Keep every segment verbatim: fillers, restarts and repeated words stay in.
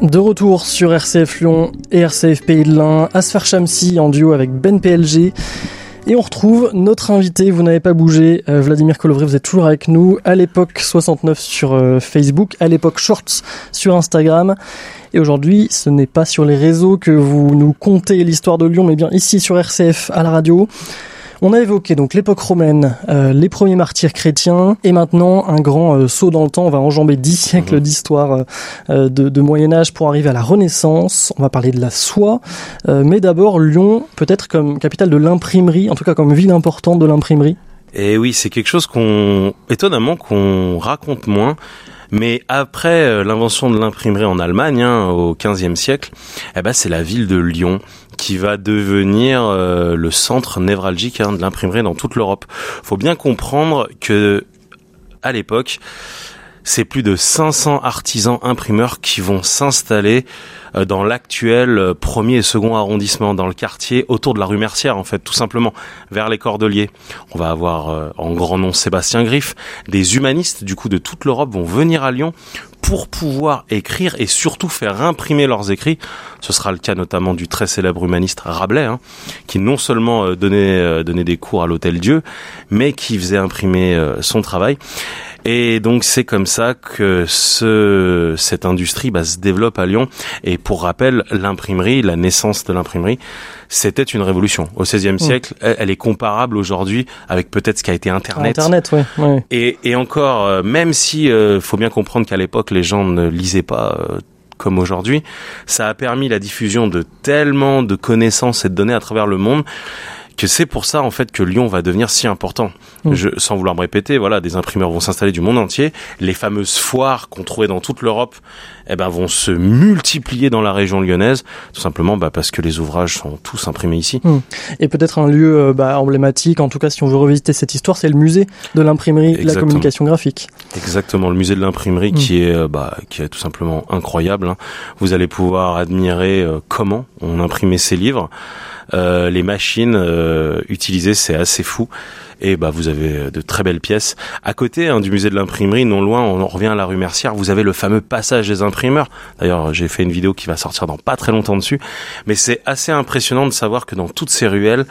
De retour sur R C F Lyon et R C F Pays de l'Ain, Asfar Shamsi en duo avec Ben P L G. Et on retrouve notre invité, vous n'avez pas bougé, euh, Vladimir Kolovry, vous êtes toujours avec nous, à l'époque soixante-neuf sur euh, Facebook, à l'époque Shorts sur Instagram. Et aujourd'hui, ce n'est pas sur les réseaux que vous nous contez l'histoire de Lyon, mais bien ici sur R C F à la radio. On a évoqué donc l'époque romaine, euh, les premiers martyrs chrétiens, et maintenant un grand euh, saut dans le temps. On va enjamber dix siècles mmh. d'histoire euh, de, de Moyen-Âge pour arriver à la Renaissance. On va parler de la soie, euh, mais d'abord Lyon, peut-être comme capitale de l'imprimerie, en tout cas comme ville importante de l'imprimerie. Et oui, c'est quelque chose qu'on, étonnamment, qu'on raconte moins. Mais après euh, l'invention de l'imprimerie en Allemagne, hein, au quinzième siècle, eh ben c'est la ville de Lyon qui va devenir euh, le centre névralgique hein, de l'imprimerie dans toute l'Europe. Faut bien comprendre que à l'époque, c'est plus de cinq cents artisans imprimeurs qui vont s'installer euh, dans l'actuel premier et second arrondissement, dans le quartier autour de la rue Mercière, en fait, tout simplement, vers les Cordeliers. On va avoir euh, en grand nom Sébastien Griffe. Des humanistes, du coup, de toute l'Europe vont venir à Lyon pour pouvoir écrire et surtout faire imprimer leurs écrits. Ce sera le cas notamment du très célèbre humaniste Rabelais, hein, qui non seulement euh, donnait, euh, donnait des cours à l'Hôtel Dieu, mais qui faisait imprimer euh, son travail. Et donc c'est comme ça que ce cette industrie bah, se développe à Lyon. Et pour rappel, l'imprimerie, la naissance de l'imprimerie, c'était une révolution. Au seizième mmh. siècle, elle, elle est comparable aujourd'hui avec peut-être ce qu'a été Internet. Internet, oui. oui. Et, et encore, euh, même si euh, faut bien comprendre qu'à l'époque les gens ne lisaient pas euh, comme aujourd'hui, ça a permis la diffusion de tellement de connaissances et de données à travers le monde, que c'est pour ça en fait que Lyon va devenir si important. Mmh. Je, sans vouloir me répéter, voilà, des imprimeurs vont s'installer du monde entier. Les fameuses foires qu'on trouvait dans toute l'Europe, eh ben vont se multiplier dans la région lyonnaise, tout simplement bah, parce que les ouvrages sont tous imprimés ici. Mmh. Et peut-être un lieu euh, bah, emblématique, en tout cas si on veut revisiter cette histoire, c'est le musée de l'imprimerie et de la communication graphique. Exactement, le musée de l'imprimerie mmh. qui est euh, bah qui est tout simplement incroyable. Hein. Vous allez pouvoir admirer euh, comment on imprimait ces livres. Euh, les machines euh, utilisées, c'est assez fou. Et bah vous avez de très belles pièces. À côté hein, du musée de l'imprimerie, non loin, on revient à la rue Mercière, vous avez le fameux passage des imprimeurs. D'ailleurs, j'ai fait une vidéo qui va sortir dans pas très longtemps dessus. Mais c'est assez impressionnant de savoir que dans toutes ces ruelles,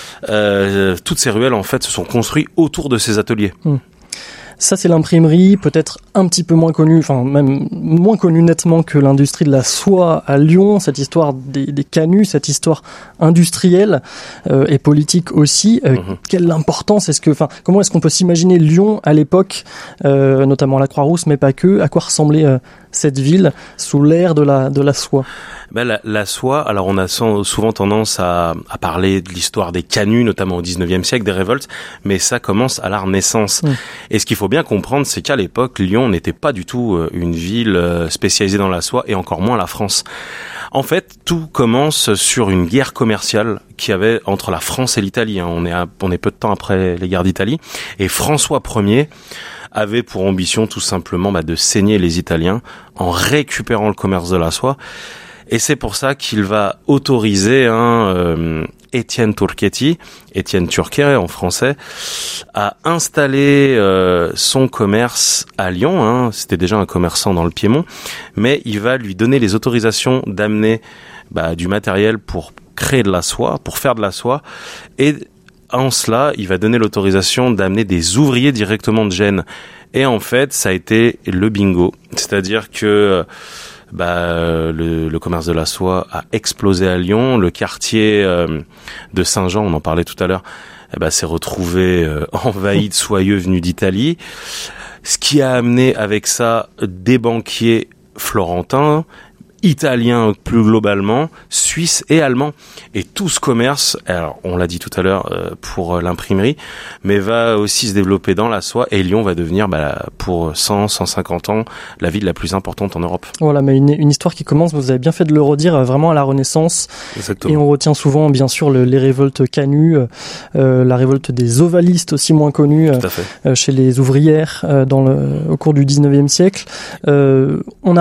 euh, toutes ces ruelles en fait se sont construites autour de ces ateliers. Mmh. Ça, c'est l'imprimerie, peut-être un petit peu moins connue, enfin même moins connue nettement que l'industrie de la soie à Lyon, cette histoire des, des canuts, cette histoire industrielle euh, et politique aussi. Euh, mmh. Quelle importance est-ce que, enfin, comment est-ce qu'on peut s'imaginer Lyon à l'époque, euh, notamment la Croix-Rousse, mais pas que. À quoi ressemblait euh, cette ville sous l'ère de la de la soie? Ben la, la soie, alors on a souvent tendance à, à parler de l'histoire des canuts, notamment au dix-neuvième siècle, des révoltes, mais ça commence à la Renaissance. Mmh. Et ce qu'il faut bien comprendre, c'est qu'à l'époque, Lyon n'était pas du tout une ville spécialisée dans la soie, et encore moins la France. En fait, tout commence sur une guerre commerciale qu'il y avait entre la France et l'Italie. Hein. On est à, on est peu de temps après les guerres d'Italie, et François Ier avait pour ambition tout simplement bah, de saigner les Italiens en récupérant le commerce de la soie. Et c'est pour ça qu'il va autoriser hein, euh, Étienne Turchetti, Étienne Turquet en français, à installer euh, son commerce à Lyon. Hein. C'était déjà un commerçant dans le Piémont, mais il va lui donner les autorisations d'amener bah, du matériel pour créer de la soie, pour faire de la soie, et en cela, il va donner l'autorisation d'amener des ouvriers directement de Gênes. Et en fait, ça a été le bingo, c'est-à-dire que bah le, le commerce de la soie a explosé à Lyon. Le quartier euh, de Saint-Jean, on en parlait tout à l'heure, eh ben, s'est retrouvé euh, envahi de soyeux venus d'Italie, ce qui a amené avec ça des banquiers florentins, italiens plus globalement, suisses et allemands. Et tout ce commerce, alors on l'a dit tout à l'heure euh, pour l'imprimerie, mais va aussi se développer dans la soie, et Lyon va devenir bah, pour cent, cent cinquante ans la ville la plus importante en Europe. Voilà, mais une, une histoire qui commence, vous avez bien fait de le redire, vraiment à la Renaissance. Exactement. Et on retient souvent bien sûr le, les révoltes canuts, euh, la révolte des ovalistes aussi moins connue euh, chez les ouvrières euh, dans le, au cours du dix-neuvième siècle. Euh, on arrive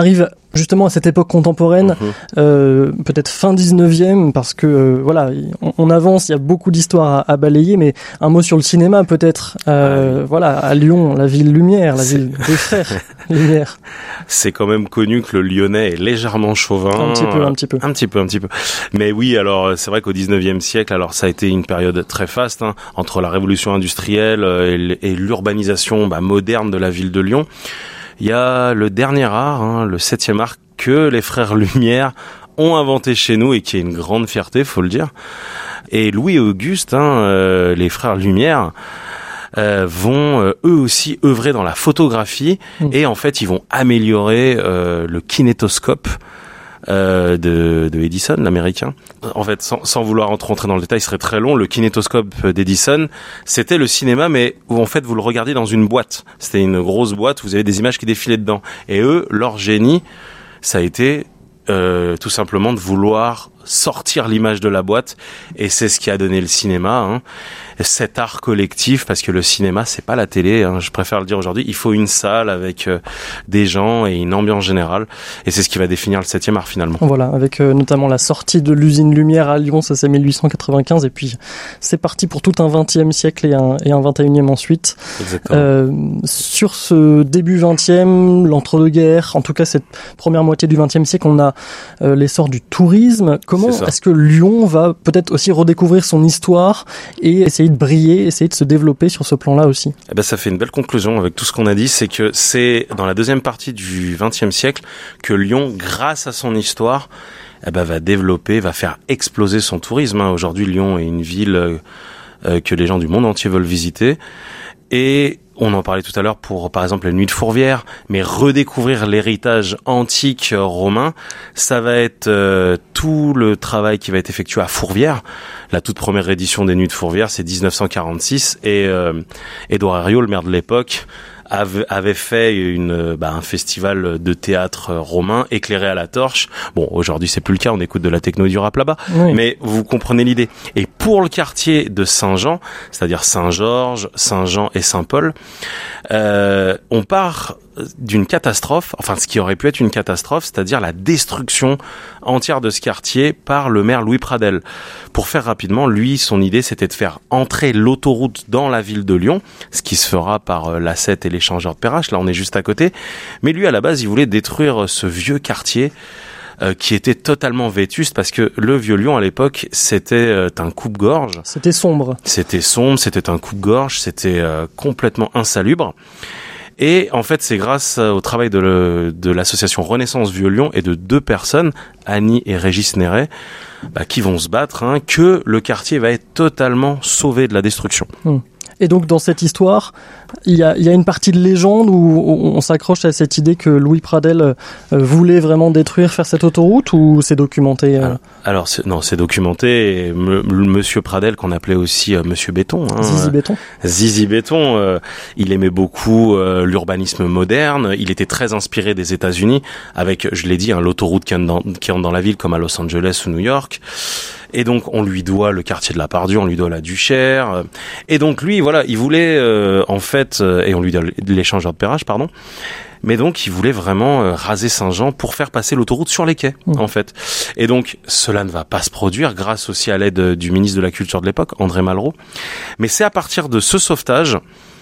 justement à cette époque contemporaine, mmh. euh, peut-être fin dix-neuvième, parce que euh, voilà, on, on avance, il y a beaucoup d'histoires à, à balayer, mais un mot sur le cinéma peut-être. Euh, ah oui. Voilà, à Lyon, la ville lumière, la c'est... ville des frères lumière. C'est quand même connu que le Lyonnais est légèrement chauvin. Un petit peu, un petit peu. Un petit peu, un petit peu. Mais oui, alors c'est vrai qu'au dix-neuvième siècle, alors ça a été une période très faste hein, entre la révolution industrielle et, et l'urbanisation bah, moderne de la ville de Lyon. Il y a le dernier art, hein, le septième art que les frères Lumière ont inventé chez nous et qui est une grande fierté, faut le dire. Et Louis et Auguste, hein, euh, les frères Lumière, euh, vont euh, eux aussi œuvrer dans la photographie mmh. et en fait ils vont améliorer euh, le kinétoscope Euh, de, de Edison, l'américain. En fait, sans, sans vouloir rentrer dans le détail, ce serait très long. Le kinétoscope d'Edison, c'était le cinéma, mais où en fait vous le regardiez dans une boîte. C'était une grosse boîte, vous avez des images qui défilaient dedans. Et eux, leur génie, ça a été euh, tout simplement de vouloir sortir l'image de la boîte, et c'est ce qui a donné le cinéma, hein. Cet art collectif, parce que le cinéma c'est pas la télé, hein, je préfère le dire aujourd'hui, il faut une salle avec euh, des gens et une ambiance générale, et c'est ce qui va définir le septième art finalement. Voilà, avec euh, notamment la sortie de l'usine Lumière à Lyon, ça c'est mille huit cent quatre-vingt-quinze, et puis c'est parti pour tout un vingtième siècle et un, et un vingt et unième ensuite. Exactement. Euh, sur ce début vingtième, l'entre-deux-guerres, en tout cas cette première moitié du vingtième siècle, on a euh, l'essor du tourisme. Comment est-ce que Lyon va peut-être aussi redécouvrir son histoire et essayer de briller, essayer de se développer sur ce plan-là aussi? Eh ben, ça fait une belle conclusion avec tout ce qu'on a dit, c'est que c'est dans la deuxième partie du vingtième siècle que Lyon, grâce à son histoire, eh ben, va développer, va faire exploser son tourisme. Aujourd'hui, Lyon est une ville euh, que les gens du monde entier veulent visiter. Et on en parlait tout à l'heure pour, par exemple, la nuit de Fourvière, mais redécouvrir l'héritage antique romain, ça va être euh, tout le travail qui va être effectué à Fourvière. La toute première édition des nuits de Fourvière, c'est dix-neuf cent quarante-six, et euh, Édouard Herriot, le maire de l'époque, avait fait une, bah, un festival de théâtre romain éclairé à la torche. Bon, aujourd'hui c'est plus le cas, on écoute de la techno du rap là-bas, oui. Mais vous comprenez l'idée. Et pour le quartier de Saint-Jean, c'est-à-dire Saint-Georges, Saint-Jean et Saint-Paul, euh, on part d'une catastrophe, enfin ce qui aurait pu être une catastrophe, c'est-à-dire la destruction entière de ce quartier par le maire Louis Pradel. Pour faire rapidement, lui, son idée c'était de faire entrer l'autoroute dans la ville de Lyon, ce qui se fera par l'A sept et l'échangeur de Perrache, là on est juste à côté, mais lui à la base il voulait détruire ce vieux quartier euh, qui était totalement vétuste, parce que le vieux Lyon à l'époque c'était euh, un coupe-gorge. C'était sombre. C'était sombre, c'était un coupe-gorge, c'était euh, complètement insalubre. Et en fait, c'est grâce au travail de, le, de l'association Renaissance Vieux Lyon et de deux personnes, Annie et Régis Néret, bah, qui vont se battre, hein, que le quartier va être totalement sauvé de la destruction. Mmh. Et donc, dans cette histoire, il y a, il y a une partie de légende où on s'accroche à cette idée que Louis Pradel euh, voulait vraiment détruire, faire cette autoroute, ou c'est documenté euh... Alors, alors c'est, non, c'est documenté. Et me, Monsieur Pradel, qu'on appelait aussi euh, Monsieur Béton, hein, Zizi Béton. Zizi Béton, euh, il aimait beaucoup euh, l'urbanisme moderne. Il était très inspiré des États-Unis, avec, je l'ai dit, hein, l'autoroute qui entre, dans, qui entre dans la ville, comme à Los Angeles ou New York. Et donc on lui doit le quartier de la Pardue, on lui doit la Duchère. Et donc lui, voilà, il voulait euh, en fait, euh, et on lui doit l'échangeur de Perrache, pardon. Mais donc il voulait vraiment euh, raser Saint-Jean pour faire passer l'autoroute sur les quais, mmh. en fait. Et donc cela ne va pas se produire, grâce aussi à l'aide du ministre de la Culture de l'époque, André Malraux. Mais c'est à partir de ce sauvetage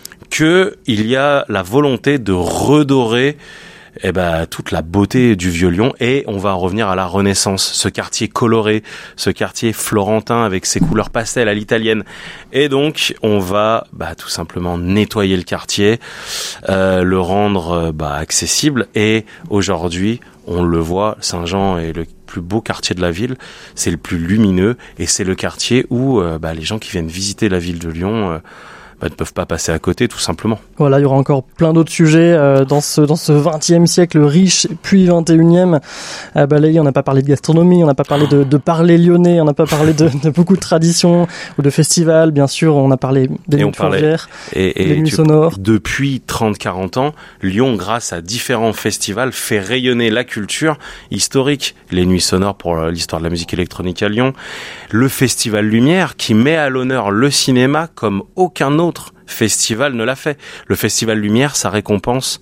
que il y a la volonté de redorer eh ben, toute la beauté du vieux Lyon, et on va revenir à la Renaissance, ce quartier coloré, ce quartier florentin avec ses couleurs pastel à l'italienne. Et donc on va bah, tout simplement nettoyer le quartier, euh, le rendre bah, accessible, et aujourd'hui on le voit, Saint-Jean est le plus beau quartier de la ville, c'est le plus lumineux, et c'est le quartier où euh, bah, les gens qui viennent visiter la ville de Lyon euh, bah, ne peuvent pas passer à côté, tout simplement. Voilà, il y aura encore plein d'autres sujets euh, dans ce dans ce vingtième siècle riche, puis vingt et unième. À balayer, on n'a pas parlé de gastronomie, on n'a pas parlé de, de parler lyonnais, on n'a pas parlé de, de beaucoup de traditions ou de festivals, bien sûr. On a parlé des nuits de Fourvière, des nuits sonores. Depuis trente à quarante ans, Lyon, grâce à différents festivals, fait rayonner la culture historique. Les nuits sonores pour l'histoire de la musique électronique à Lyon, le Festival Lumière qui met à l'honneur le cinéma comme aucun autre festival ne l'a fait. Le Festival Lumière, ça récompense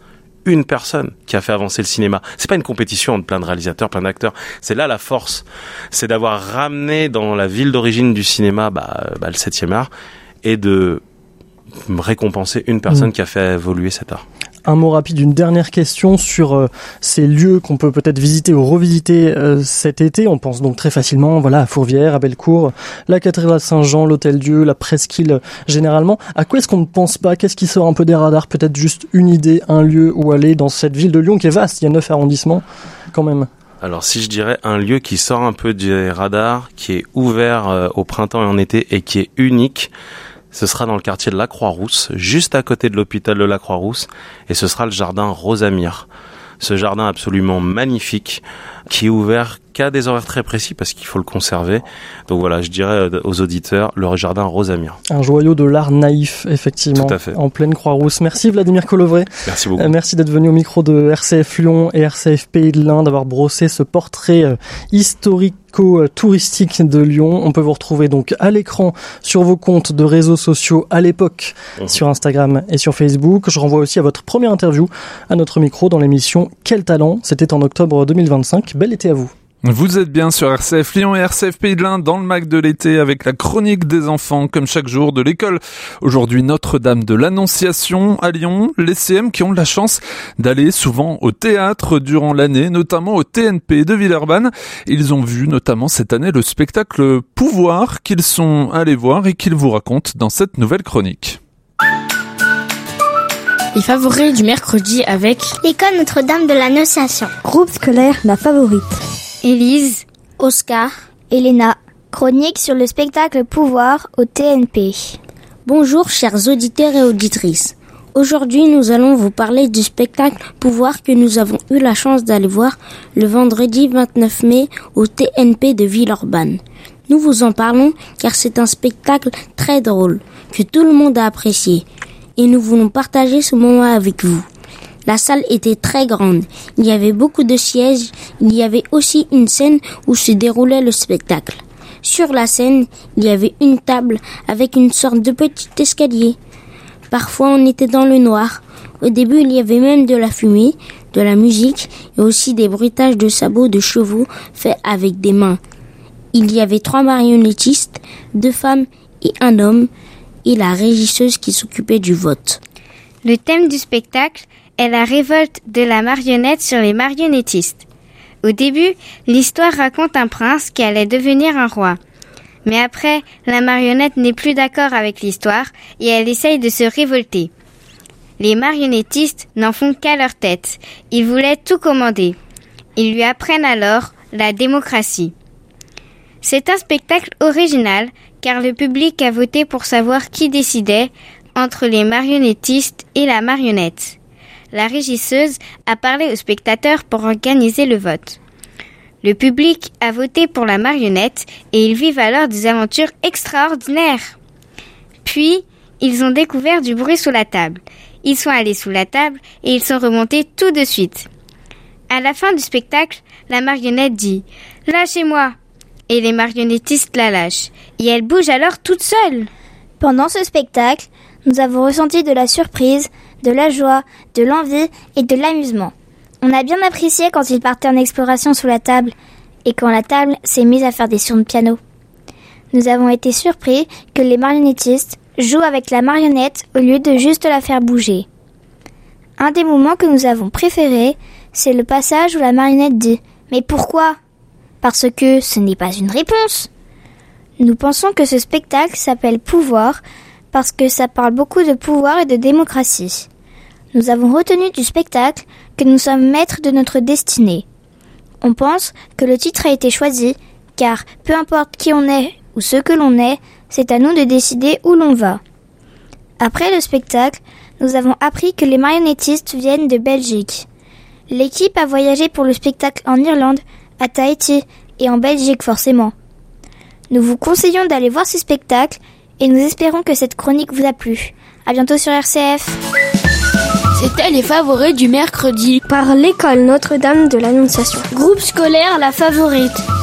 une personne qui a fait avancer le cinéma. C'est pas une compétition entre plein de réalisateurs, plein d'acteurs. C'est là la force. C'est d'avoir ramené dans la ville d'origine du cinéma, bah, bah le septième art, et de récompenser une personne mmh. qui a fait évoluer cet art. Un mot rapide, une dernière question sur euh, ces lieux qu'on peut peut-être visiter ou revisiter euh, cet été. On pense donc très facilement voilà, à Fourvière, à Bellecour, la cathédrale Saint-Jean, l'Hôtel-Dieu, la Presqu'île euh, généralement. À quoi est-ce qu'on ne pense pas? Qu'est-ce qui sort un peu des radars? Peut-être juste une idée, un lieu où aller dans cette ville de Lyon qui est vaste, il y a neuf arrondissements quand même. Alors si je dirais un lieu qui sort un peu des radars, qui est ouvert euh, au printemps et en été et qui est unique, ce sera dans le quartier de la Croix-Rousse, juste à côté de l'hôpital de la Croix-Rousse, et ce sera le jardin Rosamire. Ce jardin absolument magnifique, qui est ouvert qu'à des horaires très précis, parce qu'il faut le conserver. Donc voilà, je dirais aux auditeurs, le jardin Rosamire. Un joyau de l'art naïf, effectivement, tout à fait. En pleine Croix-Rousse. Merci Vladimir Colovray. Merci beaucoup. Euh, merci d'être venu au micro de R C F Lyon et R C F Pays de l'Ain, d'avoir brossé ce portrait euh, historico-touristique de Lyon. On peut vous retrouver donc à l'écran sur vos comptes de réseaux sociaux à l'époque, mmh. sur Instagram et sur Facebook. Je renvoie aussi à votre première interview à notre micro dans l'émission Quel talent. C'était en octobre deux mille vingt-cinq. Bel été à vous. Vous êtes bien sur R C F Lyon et R C F Pays de l'Ain dans le Mac de l'été avec la chronique des enfants comme chaque jour de l'école. Aujourd'hui, Notre-Dame de l'Annonciation à Lyon, les C M qui ont de la chance d'aller souvent au théâtre durant l'année, notamment au T N P de Villeurbanne. Ils ont vu notamment cette année le spectacle Pouvoir qu'ils sont allés voir et qu'ils vous racontent dans cette nouvelle chronique. Les favoris du mercredi avec l'école Notre-Dame de l'Annonciation. Groupe scolaire La Favorite. Élise, Oscar, Elena. Chronique sur le spectacle Pouvoir au T N P. Bonjour chers auditeurs et auditrices. Aujourd'hui nous allons vous parler du spectacle Pouvoir que nous avons eu la chance d'aller voir le vendredi vingt-neuf mai au T N P de Villeurbanne. Nous vous en parlons car c'est un spectacle très drôle que tout le monde a apprécié et nous voulons partager ce moment avec vous. La salle était très grande, il y avait beaucoup de sièges, il y avait aussi une scène où se déroulait le spectacle. Sur la scène, il y avait une table avec une sorte de petit escalier. Parfois on était dans le noir. Au début il y avait même de la fumée, de la musique et aussi des bruitages de sabots de chevaux faits avec des mains. Il y avait trois marionnettistes, deux femmes et un homme, et la régisseuse qui s'occupait du vote. Le thème du spectacle est la révolte de la marionnette sur les marionnettistes. Au début, l'histoire raconte un prince qui allait devenir un roi. Mais après, la marionnette n'est plus d'accord avec l'histoire et elle essaye de se révolter. Les marionnettistes n'en font qu'à leur tête. Ils voulaient tout commander. Ils lui apprennent alors la démocratie. C'est un spectacle original car le public a voté pour savoir qui décidait entre les marionnettistes et la marionnette. La régisseuse a parlé aux spectateurs pour organiser le vote. Le public a voté pour la marionnette et ils vivent alors des aventures extraordinaires. Puis, ils ont découvert du bruit sous la table. Ils sont allés sous la table et ils sont remontés tout de suite. À la fin du spectacle, la marionnette dit « Lâchez-moi !» et les marionnettistes la lâchent. Et elle bouge alors toute seule. Pendant ce spectacle, nous avons ressenti de la surprise, de la joie, de l'envie et de l'amusement. On a bien apprécié quand ils partaient en exploration sous la table et quand la table s'est mise à faire des sons de piano. Nous avons été surpris que les marionnettistes jouent avec la marionnette au lieu de juste la faire bouger. Un des moments que nous avons préférés, c'est le passage où la marionnette dit « Mais pourquoi ?» Parce que ce n'est pas une réponse. Nous pensons que ce spectacle s'appelle Pouvoir parce que ça parle beaucoup de pouvoir et de démocratie. Nous avons retenu du spectacle que nous sommes maîtres de notre destinée. On pense que le titre a été choisi car peu importe qui on est ou ce que l'on est, c'est à nous de décider où l'on va. Après le spectacle, nous avons appris que les marionnettistes viennent de Belgique. L'équipe a voyagé pour le spectacle en Irlande, à Tahiti et en Belgique forcément. Nous vous conseillons d'aller voir ce spectacle et nous espérons que cette chronique vous a plu. À bientôt sur R C F. C'était les favoris du mercredi par l'école Notre-Dame de l'Annonciation. Groupe scolaire La Favorite.